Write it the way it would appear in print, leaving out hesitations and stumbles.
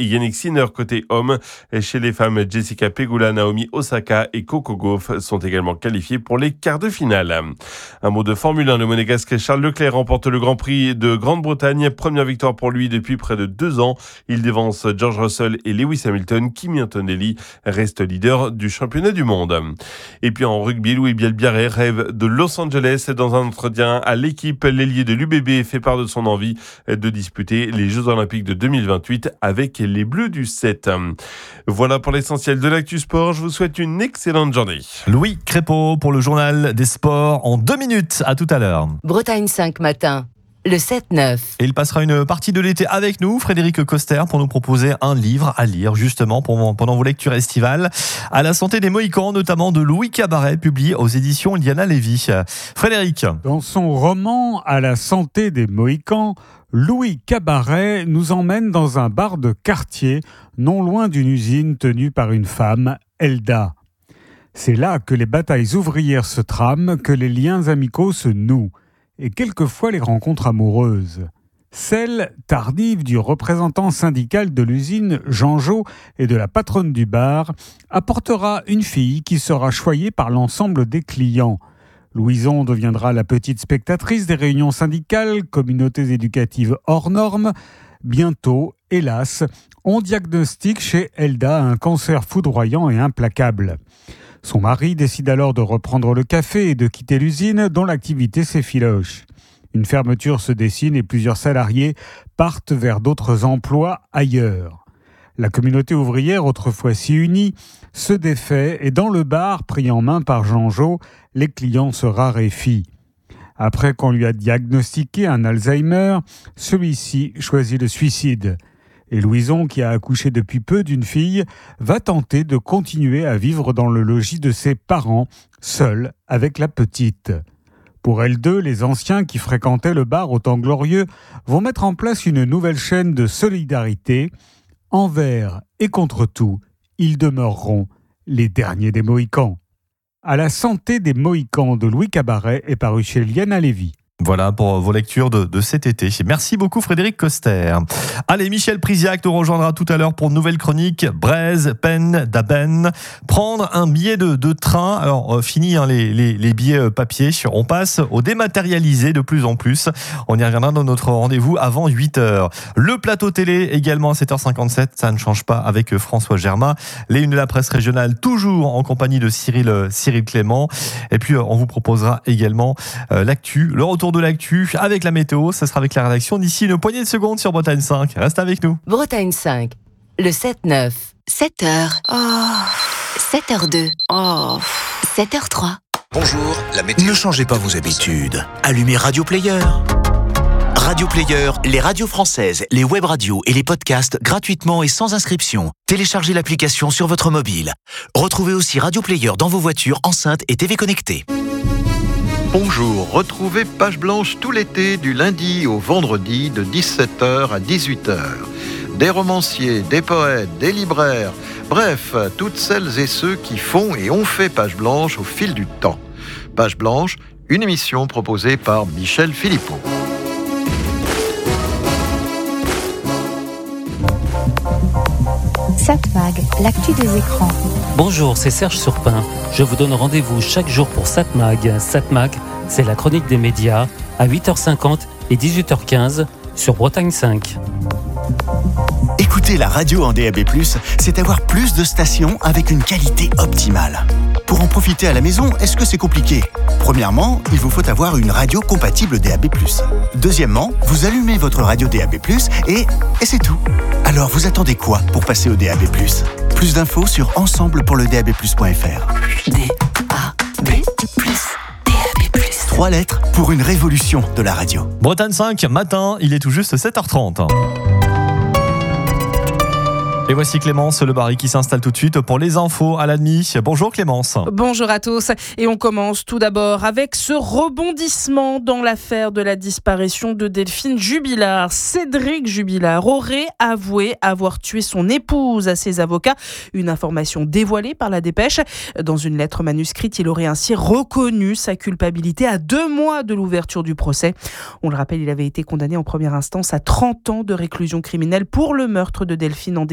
et Yannick Sinner côté homme. Et chez les femmes, Jessica Pegula, Naomi Osaka et Coco Gauff sont également qualifiés pour les quarts de finale. Un mot de Formule 1, le monégasque Charles Leclerc remporte le Grand Prix de Grande-Bretagne. Première victoire pour lui depuis près de 2 ans. Il devance George Russell et Lewis Hamilton. Kimi Antonelli reste leader du championnat du monde. Et puis en rugby, Louis Bielbiarré rêve de Los Angeles. Dans un entretien à l'équipe, l'ailier de l'UBB fait part de son envie de disputer les Jeux Olympiques de 2028 avec les Bleus du 7. Voilà pour l'essentiel de l'actu sport. Je vous souhaite une excellente journée. Louis Crépeau pour le journal des sports en 2 minutes. À tout à l'heure. Bretagne 5 matin. Le 7-9. Et il passera une partie de l'été avec nous, Frédéric Coster, pour nous proposer un livre à lire justement pendant vos lectures estivales. À la santé des Mohicans, notamment de Louis Cabaret, publié aux éditions Liana Lévy. Frédéric. Dans son roman À la santé des Mohicans, Louis Cabaret nous emmène dans un bar de quartier, non loin d'une usine tenue par une femme, Elda. C'est là que les batailles ouvrières se trament, que les liens amicaux se nouent. Et quelquefois les rencontres amoureuses. Celle tardive du représentant syndical de l'usine, Jean Jo, et de la patronne du bar, apportera une fille qui sera choyée par l'ensemble des clients. Louison deviendra la petite spectatrice des réunions syndicales, communautés éducatives hors normes. Bientôt, hélas, on diagnostique chez Elda un cancer foudroyant et implacable. Son mari décide alors de reprendre le café et de quitter l'usine dont l'activité s'effiloche. Une fermeture se dessine et plusieurs salariés partent vers d'autres emplois ailleurs. La communauté ouvrière, autrefois si unie, se défait et dans le bar, pris en main par Jean Jo, les clients se raréfient. Après qu'on lui a diagnostiqué un Alzheimer, celui-ci choisit le suicide. Et Louison, qui a accouché depuis peu d'une fille, va tenter de continuer à vivre dans le logis de ses parents, seule avec la petite. Pour elles deux, les anciens qui fréquentaient le bar au temps glorieux vont mettre en place une nouvelle chaîne de solidarité. Envers et contre tout, ils demeureront les derniers des Mohicans. À la santé des Mohicans de Louis Cabaret est paru chez Liana Lévy. Voilà pour vos lectures de cet été. Merci beaucoup Frédéric Coster. Allez, Michel Priziac nous rejoindra tout à l'heure pour une nouvelle chronique. Braise, Pen, Daben. Prendre un billet de train. Alors, fini les billets papier. On passe au dématérialisé de plus en plus. On y reviendra dans notre rendez-vous avant 8h. Le plateau télé également à 7h57. Ça ne change pas avec François Germain. Les unes de la presse régionale toujours en compagnie de Cyril Clément. Et puis, on vous proposera également l'actu, le retour de l'actu avec la météo, ça sera avec la rédaction d'ici une poignée de secondes sur Bretagne 5. Reste avec nous. Bretagne 5, le 7-9. 7h. Oh. 7h02. Oh. 7h03. Bonjour, la météo. Ne changez pas vos habitudes. Allumez Radio Player. Radio Player, les radios françaises, les web radios et les podcasts gratuitement et sans inscription. Téléchargez l'application sur votre mobile. Retrouvez aussi Radio Player dans vos voitures, enceintes et TV connectées. Bonjour, retrouvez Page Blanche tout l'été du lundi au vendredi de 17h à 18h. Des romanciers, des poètes, des libraires, bref, toutes celles et ceux qui font et ont fait Page Blanche au fil du temps. Page Blanche, une émission proposée par Michel Philippot. Satmag, l'actu des écrans. Bonjour, c'est Serge Surpin. Je vous donne rendez-vous chaque jour pour Satmag. Satmag, c'est la chronique des médias à 8h50 et 18h15 sur Bretagne 5. Écouter la radio en DAB+, c'est avoir plus de stations avec une qualité optimale. Pour en profiter à la maison, est-ce que c'est compliqué ? Premièrement, il vous faut avoir une radio compatible DAB+. Deuxièmement, vous allumez votre radio DAB+, et c'est tout. Alors, vous attendez quoi pour passer au DAB+? Plus d'infos sur ensemblepourledab+.fr. DAB+. 3 lettres pour une révolution de la radio. Bretagne 5, matin, il est tout juste 7h30. Et voici Clémence Le Barry qui s'installe tout de suite pour les infos à la demi. Bonjour Clémence. Bonjour à tous. Et on commence tout d'abord avec ce rebondissement dans l'affaire de la disparition de Delphine Jubilard. Cédric Jubilard aurait avoué avoir tué son épouse à ses avocats. Une information dévoilée par la Dépêche. Dans une lettre manuscrite, il aurait ainsi reconnu sa culpabilité à 2 mois de l'ouverture du procès. On le rappelle, il avait été condamné en première instance à 30 ans de réclusion criminelle pour le meurtre de Delphine en